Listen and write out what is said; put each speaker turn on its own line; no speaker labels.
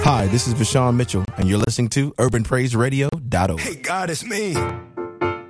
Hi, this is Vashawn Mitchell, and you're listening to UrbanPraiseRadio.org.
Hey, God, it's me.